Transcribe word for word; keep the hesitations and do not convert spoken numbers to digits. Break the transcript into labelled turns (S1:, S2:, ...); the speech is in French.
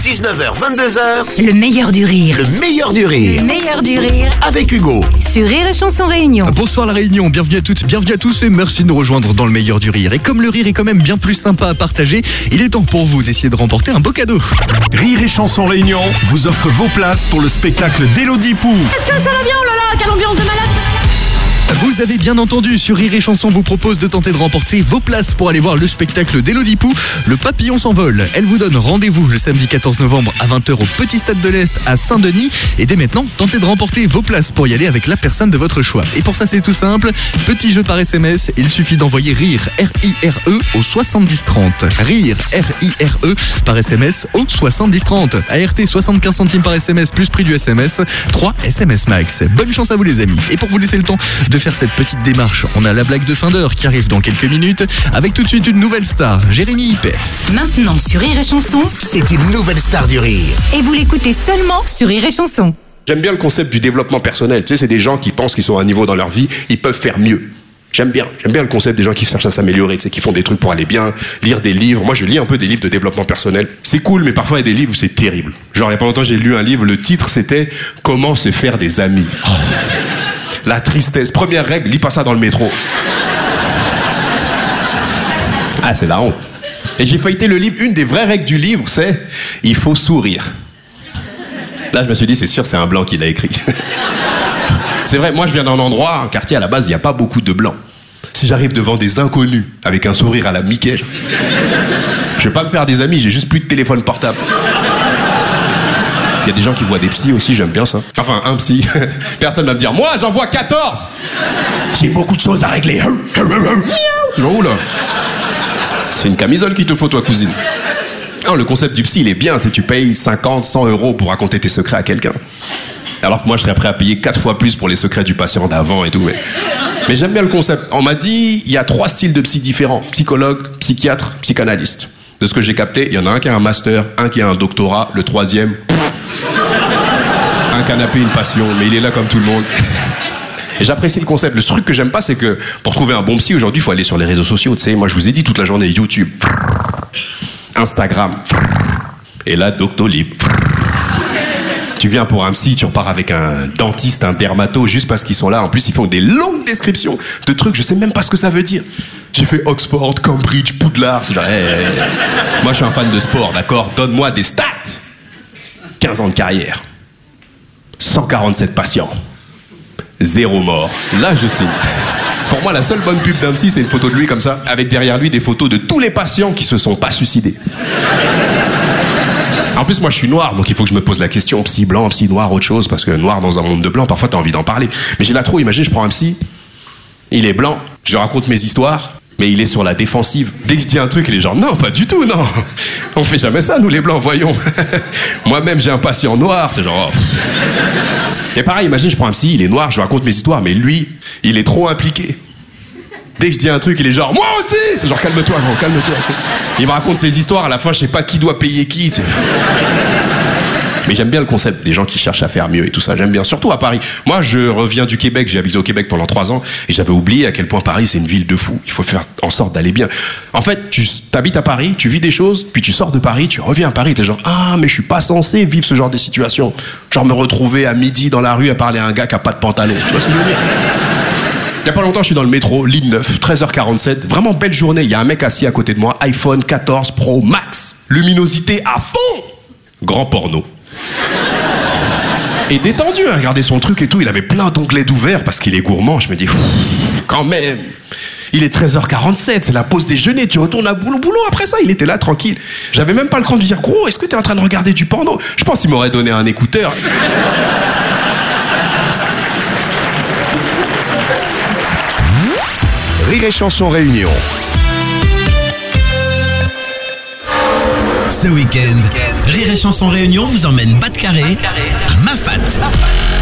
S1: dix-neuf heures vingt-deux heures,
S2: Le meilleur du rire.
S1: le meilleur du rire.
S2: Le meilleur du rire
S1: Avec Hugo.
S2: sur Rire et Chanson Réunion.
S3: Bonsoir la Réunion, bienvenue à toutes, bienvenue à tous et merci de nous rejoindre dans le meilleur du rire. Et comme le rire est quand même bien plus sympa à partager, il est temps pour vous d'essayer de remporter un beau cadeau.
S4: Rire et Chanson Réunion vous offre vos places pour le spectacle d'Élodie Pou.
S5: Est-ce que ça va bien, oh là là, quelle ambiance de malade!
S3: Vous avez bien entendu, sur Rire et Chanson vous propose de tenter de remporter vos places pour aller voir le spectacle d'Élodie Pou, Le Papillon s'envole. Elle vous donne rendez-vous le samedi quatorze novembre à vingt heures au Petit Stade de l'Est à Saint-Denis. Et dès maintenant, tentez de remporter vos places pour y aller avec la personne de votre choix. Et pour ça, c'est tout simple. Petit jeu par S M S, il suffit d'envoyer RIRE, R I R E, au soixante-dix trente. RIRE, R I R E, par S M S au soixante-dix trente. A R T, soixante-quinze centimes par S M S plus prix du S M S, trois S M S max. Bonne chance à vous les amis. Et pour vous laisser le temps de faire cette petite démarche, on a la blague de fin d'heure qui arrive dans quelques minutes, avec tout de suite une nouvelle star, Jérémy Hyper.
S2: Maintenant sur Rire et Chanson,
S1: C'est une nouvelle star du rire.
S2: et vous l'écoutez seulement sur Rire et Chanson.
S6: J'aime bien le concept du développement personnel. Tu sais, c'est des gens qui pensent qu'ils sont à un niveau dans leur vie, ils peuvent faire mieux. J'aime bien. J'aime bien le concept des gens qui cherchent à s'améliorer, tu sais, qui font des trucs pour aller bien, lire des livres. Moi, je lis un peu des livres de développement personnel. C'est cool, mais parfois, il y a des livres où c'est terrible. Genre, il y a pas longtemps, j'ai lu un livre, le titre, c'était « Comment se faire des amis ». Oh. La tristesse. Première règle, lis pas ça dans le métro. Ah, c'est la honte. Et j'ai feuilleté le livre. Une des vraies règles du livre, c'est « Il faut sourire ». Là, je me suis dit, c'est sûr, c'est un blanc qui l'a écrit. C'est vrai, moi, je viens d'un endroit, un quartier, à la base, il n'y a pas beaucoup de blancs. Si j'arrive devant des inconnus, avec un sourire à la Mickey, je... je vais pas me faire des amis, j'ai juste plus de téléphone portable. Il y a des gens qui voient des psys aussi, j'aime bien ça. Enfin, un psy. Personne va me dire, moi, j'en vois quatorze. J'ai beaucoup de choses à régler. C'est genre où, là? C'est une camisole qu'il te faut, toi, cousine. Non, le concept du psy, il est bien. C'est tu payes cinquante, cent euros pour raconter tes secrets à quelqu'un. Alors que moi, je serais prêt à payer quatre fois plus pour les secrets du patient d'avant et tout. Mais, mais j'aime bien le concept. On m'a dit, il y a trois styles de psy différents. Psychologue, psychiatre, psychanalyste. De ce que j'ai capté, il y en a un qui a un master, un qui a un doctorat, le troisième... un canapé, une passion, mais il est là comme tout le monde. Et j'apprécie le concept. Le truc que j'aime pas, c'est que pour trouver un bon psy, aujourd'hui, il faut aller sur les réseaux sociaux. Tu sais, moi, je vous ai dit toute la journée, YouTube, Instagram, et là, Doctolib. Tu viens pour un psy, tu repars avec un dentiste, un dermato, juste parce qu'ils sont là. En plus, ils font des longues descriptions de trucs, je sais même pas ce que ça veut dire. J'ai fait Oxford, Cambridge, Poudlard. C'est genre, hey, hey, hey. Moi, je suis un fan de sport, d'accord? Donne-moi des stats. quinze ans de carrière. cent quarante-sept patients. Zéro mort. Là, je signe. Pour moi, la seule bonne pub d'un psy, c'est une photo de lui comme ça, avec derrière lui des photos de tous les patients qui se sont pas suicidés. En plus, moi, je suis noir, donc il faut que je me pose la question, psy blanc, psy noir, autre chose, parce que noir dans un monde de blanc, parfois, t'as envie d'en parler. Mais j'ai la trop, imagine, je prends un psy, il est blanc, je raconte mes histoires, mais il est sur la défensive. Dès que je dis un truc, il est genre, non, pas du tout, non. On fait jamais ça, nous les blancs, voyons. Moi-même, j'ai un patient noir, c'est genre... Oh. Et pareil, imagine, je prends un psy, il est noir, je raconte mes histoires, mais lui, il est trop impliqué. Dès que je dis un truc, il est genre, moi aussi. C'est genre, calme-toi, gros, calme-toi. Tu sais. Il me raconte ses histoires, à la fin, je sais pas qui doit payer qui. C'est... Mais j'aime bien le concept des gens qui cherchent à faire mieux et tout ça. J'aime bien, surtout à Paris. Moi, je reviens du Québec. J'ai habité au Québec pendant trois ans et j'avais oublié à quel point Paris, c'est une ville de fous. Il faut faire en sorte d'aller bien. En fait, tu t'habites à Paris, tu vis des choses, puis tu sors de Paris, tu reviens à Paris, t'es genre, ah, mais je suis pas censé vivre ce genre de situation. Genre me retrouver à midi dans la rue à parler à un gars qui a pas de pantalon. Tu vois ce que je veux dire? Il y a pas longtemps, je suis dans le métro, ligne neuf, treize heures quarante-sept. Vraiment belle journée. Il y a un mec assis à côté de moi, iPhone quatorze Pro Max. Luminosité à fond. Grand porno. Et détendu à regarder son truc et tout. Il avait plein d'onglets d'ouvert parce qu'il est gourmand. Je me dis, quand même. Il est treize heures quarante-sept, c'est la pause déjeuner. Tu retournes à boulot, boulot après ça. Il était là, tranquille. J'avais même pas le cran de lui dire, gros, est-ce que t'es en train de regarder du porno? Je pense qu'il m'aurait donné un écouteur.
S1: Rire et Chanson Réunion.
S7: Ce week-end, Rire et Chanson Réunion vous emmène battre carré à Mafat.